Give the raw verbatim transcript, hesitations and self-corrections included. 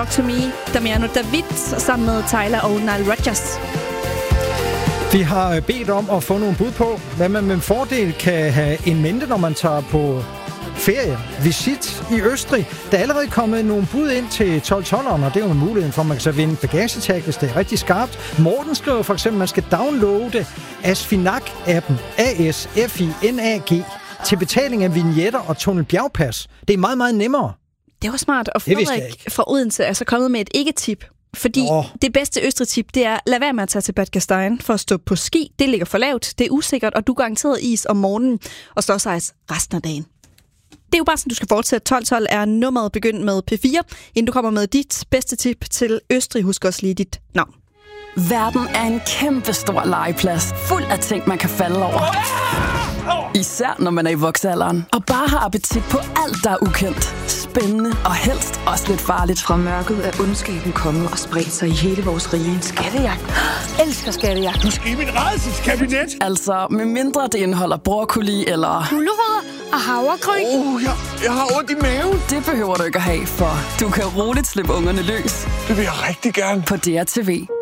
To Me, Damiano David sammen med Tyler og Nile Rodgers. Vi har bedt om at få nogle bud på, hvad man med fordel kan have en mente, når man tager på ferie, visit i Østrig. Der er allerede kommet nogle bud ind til tolv tolleren, og det er jo en mulighed for, at man kan så vinde bagagetag, hvis det er rigtig skarpt. Morten skriver for eksempel, at man skal downloade Asfinag-appen, A S F I N A G, til betaling af vignetter og tunnelbjergpas. Det er meget, meget nemmere. Det var smart, og Frederik fra Odense er så kommet med et ikke-tip. Fordi oh. det bedste Østrig-tip, det er, lad være med at tage til Bad Gastein for at stå på ski. Det ligger for lavt, det er usikkert, og du er garanteret is om morgenen, og så sejs resten af dagen. Det er jo bare sådan, du skal fortsætte. tolv tolv er nummeret begyndt med P fire. Inden du kommer med dit bedste tip til Østrig, husk også lige dit navn. Verden er en kæmpe stor legeplads, fuld af ting, man kan falde over. Især når man er i voksealderen og bare har appetit på alt, der er ukendt, spændende og helst også lidt farligt. Fra mørket er ondskaben kommet og spredt sig i hele vores rige. Skattejagt. Elsker skattejagt. Du skal i mit rædselskabinet. Altså, med mindre det indeholder broccoli eller gulerødder og havregryn. Oh, jeg, jeg har ondt i maven. Det behøver du ikke at have, for du kan roligt slippe ungerne løs. Det vil jeg rigtig gerne. På D R T V.